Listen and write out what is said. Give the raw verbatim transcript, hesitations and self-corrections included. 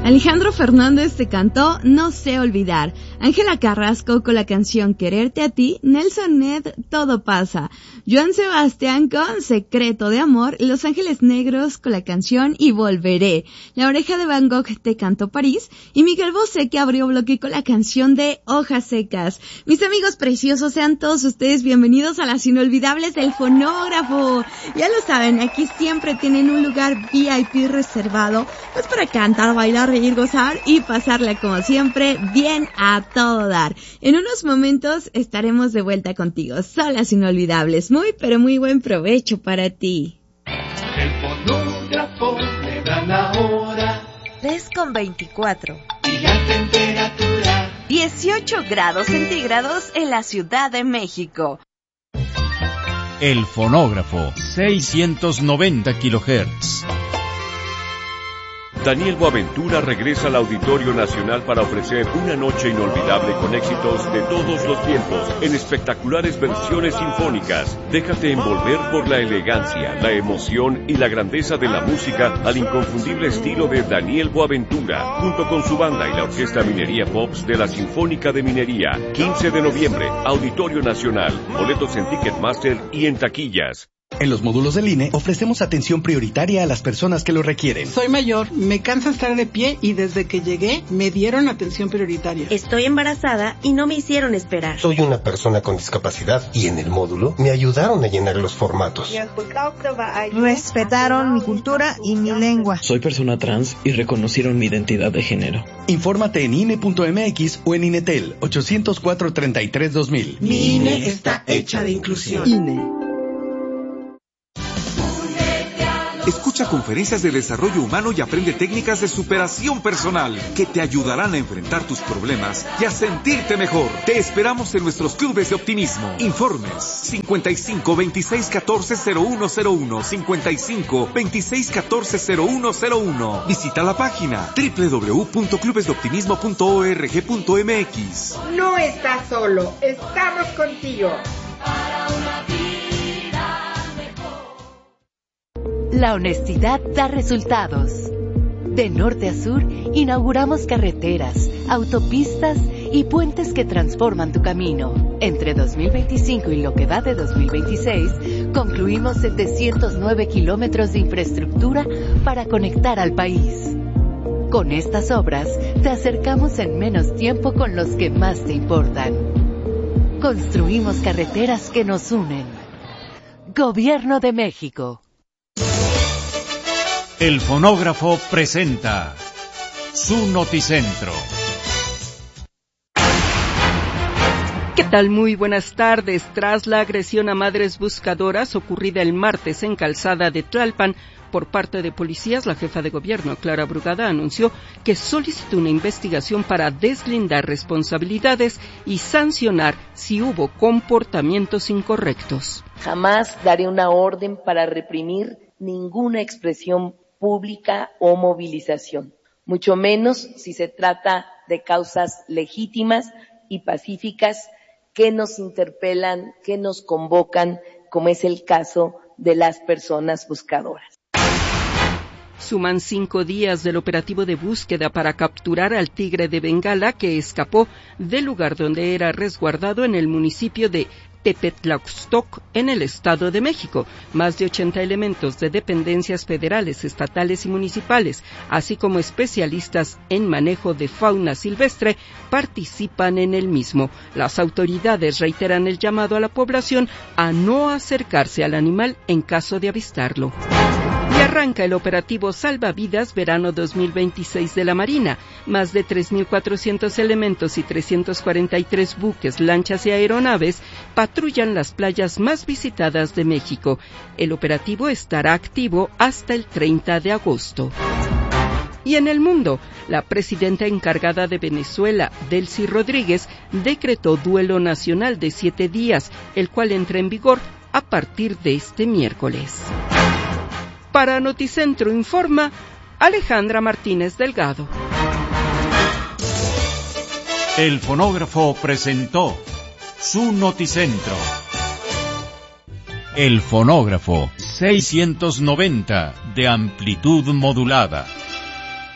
Alejandro Fernández te cantó No sé olvidar. Ángela Carrasco con la canción Quererte a ti. Nelson Ned, Todo pasa. Joan Sebastián con Secreto de amor. Los Ángeles Negros con la canción Y volveré. La Oreja de Van Gogh te cantó París. Y Miguel Bosé que abrió bloque con la canción de Hojas secas. Mis amigos preciosos, sean todos ustedes bienvenidos a las inolvidables del fonógrafo. Ya lo saben, aquí siempre tienen un lugar V I P reservado, pues para cantar, bailar, reír, gozar y pasarla como siempre bien a todo dar. En unos momentos estaremos de vuelta contigo. Son las inolvidables. Muy pero muy buen provecho para ti. El fonógrafo me da la hora. tres con veinticuatro. Y la temperatura. dieciocho grados centígrados en la Ciudad de México. El fonógrafo, seiscientos noventa kilohertz. Daniel Boaventura regresa al Auditorio Nacional para ofrecer una noche inolvidable con éxitos de todos los tiempos en espectaculares versiones sinfónicas. Déjate envolver por la elegancia, la emoción y la grandeza de la música al inconfundible estilo de Daniel Boaventura, junto con su banda y la Orquesta Minería Pops de la Sinfónica de Minería. quince de noviembre, Auditorio Nacional. Boletos en Ticketmaster y en taquillas. En los módulos del I N E ofrecemos atención prioritaria a las personas que lo requieren. Soy mayor, me cansa estar de pie y desde que llegué me dieron atención prioritaria. Estoy embarazada y no me hicieron esperar. Soy una persona con discapacidad y en el módulo me ayudaron a llenar los formatos. Respetaron mi cultura y mi lengua. Soy persona trans y reconocieron mi identidad de género. Infórmate en I N E punto M X o en Inetel ochocientos cuatro, treinta y tres, dos mil. Mi I N E está hecha de inclusión. I N E. Escucha conferencias de desarrollo humano y aprende técnicas de superación personal que te ayudarán a enfrentar tus problemas y a sentirte mejor. Te esperamos en nuestros clubes de optimismo. Informes cincuenta y cinco, veintiséis, catorce, cero uno cero uno, cincuenta y cinco, veintiséis, catorce, cero uno cero uno. Visita la página doble u doble u doble u punto clubes de optimismo punto org punto m x. No estás solo, estamos contigo. Para una vida. La honestidad da resultados. De norte a sur, inauguramos carreteras, autopistas y puentes que transforman tu camino. Entre dos mil veinticinco y lo que va de dos mil veintiséis, concluimos setecientos nueve kilómetros de infraestructura para conectar al país. Con estas obras, te acercamos en menos tiempo con los que más te importan. Construimos carreteras que nos unen. Gobierno de México. El fonógrafo presenta su noticentro. ¿Qué tal? Muy buenas tardes. Tras la agresión a madres buscadoras ocurrida el martes en Calzada de Tlalpan por parte de policías, la jefa de gobierno, Clara Brugada, anunció que solicitó una investigación para deslindar responsabilidades y sancionar si hubo comportamientos incorrectos. Jamás daré una orden para reprimir ninguna expresión pública o movilización, mucho menos si se trata de causas legítimas y pacíficas que nos interpelan, que nos convocan, como es el caso de las personas buscadoras. Suman cinco días del operativo de búsqueda para capturar al tigre de Bengala que escapó del lugar donde era resguardado en el municipio de Tepetlaxtoc, en el Estado de México. Más de ochenta elementos de dependencias federales, estatales y municipales, así como especialistas en manejo de fauna silvestre, participan en el mismo. Las autoridades reiteran el llamado a la población a no acercarse al animal en caso de avistarlo. Y arranca el operativo Salvavidas Verano dos mil veintiséis de la Marina. Más de tres mil cuatrocientos elementos y trescientos cuarenta y tres buques, lanchas y aeronaves patrullan las playas más visitadas de México. El operativo estará activo hasta el treinta de agosto. Y en el mundo, la presidenta encargada de Venezuela, Delcy Rodríguez, decretó duelo nacional de siete días, el cual entra en vigor a partir de este miércoles. Para Noticentro informa Alejandra Martínez Delgado. El fonógrafo presentó su noticentro. El fonógrafo seiscientos noventa de amplitud modulada.